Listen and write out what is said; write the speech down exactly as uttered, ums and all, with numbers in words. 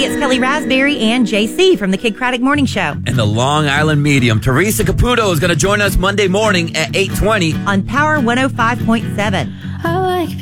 it's Kelly Raspberry and J C from the Kid Craddock Morning Show. And the Long Island medium, Teresa Caputo, is going to join us Monday morning at eight twenty on Power one oh five point seven. I like